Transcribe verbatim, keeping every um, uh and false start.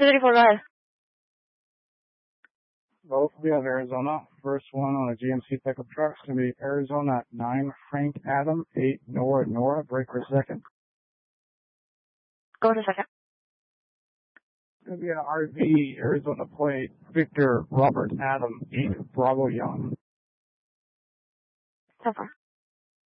two three four, go ahead. Both will be out of Arizona. First one on a G M C pickup truck is going to be Arizona nine Frank Adam, eight Nora Nora, breaker second. Go with the second. It's going to be an R V, Arizona plate, Victor Robert Adam, eight Bravo Young. So far.